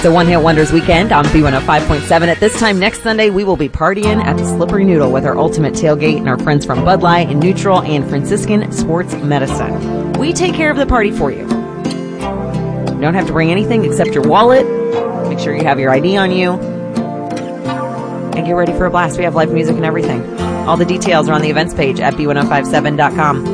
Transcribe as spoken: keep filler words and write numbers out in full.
It's a one-hit wonders weekend on B one oh five point seven. At this time next Sunday, we will be partying at the Slippery Noodle with our Ultimate Tailgate and our friends from Bud Light and Neutral and Franciscan Sports Medicine. We take care of the party for you. You don't have to bring anything except your wallet. Make sure you have your I D on you. And get ready for a blast. We have live music and everything. All the details are on the events page at B one oh five seven dot com.